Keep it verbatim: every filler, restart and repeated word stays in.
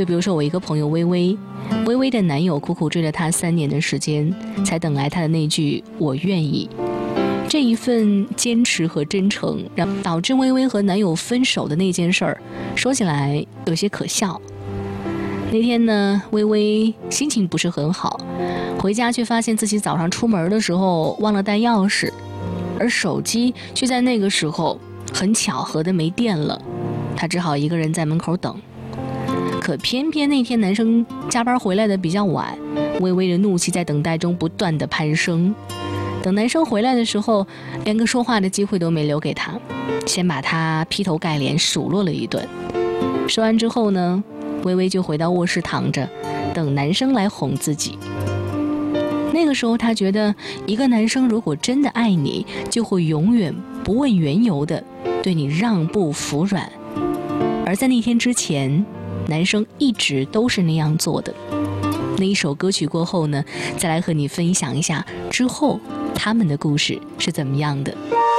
就比如说我一个朋友微微，微微的男友苦苦追了她三年的时间，才等来她的那句我愿意。这一份坚持和真诚，让导致微微和男友分手的那件事儿，说起来有些可笑。那天呢，微微心情不是很好，回家却发现自己早上出门的时候忘了带钥匙，而手机却在那个时候很巧合的没电了，她只好一个人在门口等。可偏偏那天男生加班回来的比较晚，微微的怒气在等待中不断的攀升。等男生回来的时候，连个说话的机会都没留给他，先把他劈头盖脸数落了一顿。说完之后呢，微微就回到卧室躺着，等男生来哄自己。那个时候她觉得，一个男生如果真的爱你，就会永远不问缘由的对你让步服软。而在那天之前，男生一直都是那样做的。那一首歌曲过后呢，再来和你分享一下之后他们的故事是怎么样的。